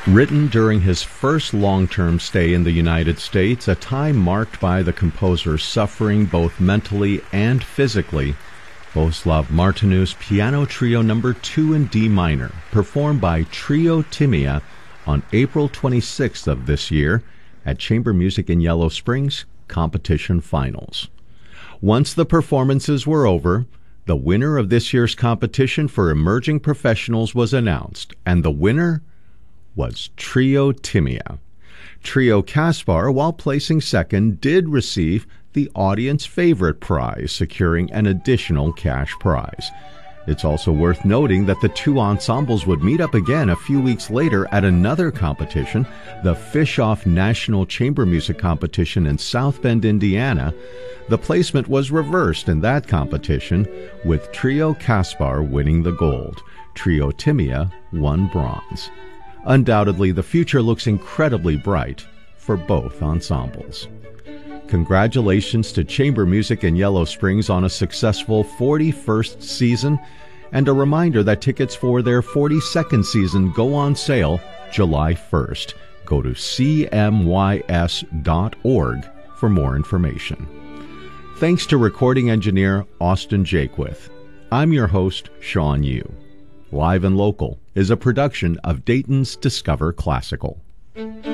Written during his first long-term stay in the United States, a time marked by the composer suffering both mentally and physically, Bohuslav Martinus Piano Trio No. 2 in D minor, performed by Trio Timea on April 26th of this year at Chamber Music in Yellow Springs competition finals. Once the performances were over, the winner of this year's competition for emerging professionals was announced, and the winner was Trio Timea. Trio Kaspar, while placing second, did receive the audience favorite prize, securing an additional cash prize. It's also worth noting that the two ensembles would meet up again a few weeks later at another competition, the Fischoff National Chamber Music Competition in South Bend, Indiana. The placement was reversed in that competition, with Trio Kaspar winning the gold. Trio Timea won bronze. Undoubtedly, the future looks incredibly bright for both ensembles. Congratulations to Chamber Music in Yellow Springs on a successful 41st season, and a reminder that tickets for their 42nd season go on sale July 1st. Go to cmys.org for more information. Thanks to recording engineer Austin Jaquith. I'm your host, Sean Yu. Live and Local is a production of Dayton's Discover Classical.